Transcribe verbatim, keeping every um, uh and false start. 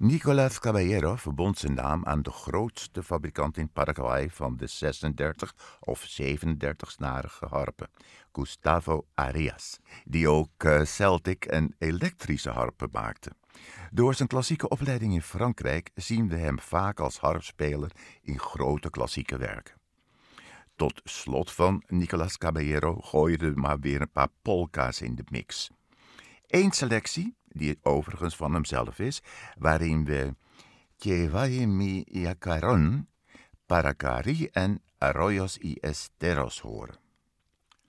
Nicolás Caballero verbond zijn naam aan de grootste fabrikant in Paraguay van de zesendertig of zevenendertig-snarige harpen, Gustavo Arias, die ook uh, Celtic en elektrische harpen maakte. Door zijn klassieke opleiding in Frankrijk zien we hem vaak als harpspeler in grote klassieke werken. Tot slot van Nicolás Caballero gooide maar weer een paar polka's in de mix. Eén selectie, die overigens van hemzelf is, waarin we Que vaya mi yacarón, Paracari en Arroyos y Esteros horen.